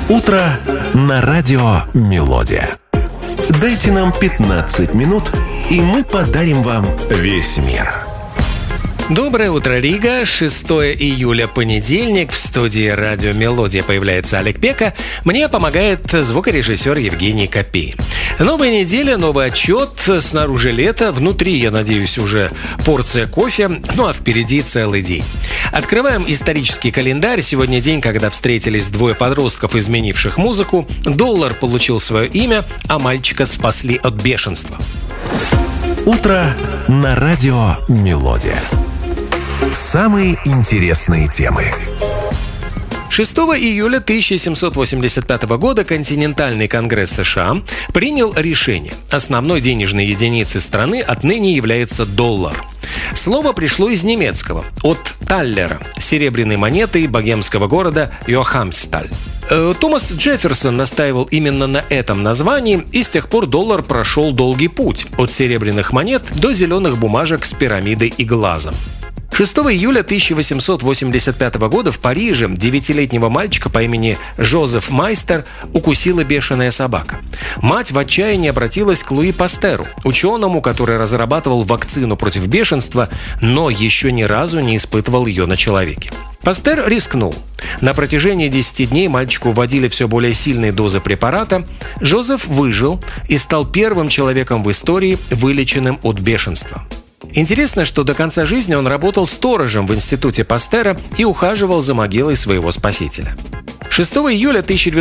Утро на радио «Мелодия». Дайте нам 15 минут, и мы подарим вам весь мир. Доброе утро, Рига. 6 июля, понедельник. В студии радио «Мелодия» появляется Олег Пека. Мне помогает звукорежиссер Евгений Копей. Новая неделя, новый отчет. Снаружи лето, внутри, я надеюсь, уже порция кофе. Ну а впереди целый день. Открываем исторический календарь. Сегодня день, когда встретились двое подростков, изменивших музыку. Доллар получил свое имя, а мальчика спасли от бешенства. Утро на радио «Мелодия». Самые интересные темы. 6 июля 1785 года Континентальный конгресс США принял решение. Основной денежной единицей страны отныне является доллар. Слово пришло из немецкого, от таллера, серебряной монеты богемского города Йохамсталь. Томас Джефферсон настаивал именно на этом названии, и с тех пор доллар прошел долгий путь от серебряных монет до зеленых бумажек с пирамидой и глазом. 6 июля 1885 года в Париже 9-летнего мальчика по имени Жозеф Майстер укусила бешеная собака. Мать в отчаянии обратилась к Луи Пастеру, ученому, который разрабатывал вакцину против бешенства, но еще ни разу не испытывал ее на человеке. Пастер рискнул. На протяжении 10 дней мальчику вводили все более сильные дозы препарата. Жозеф выжил и стал первым человеком в истории, вылеченным от бешенства. Интересно, что до конца жизни он работал сторожем в институте Пастера и ухаживал за могилой своего спасителя. 6 июля 1900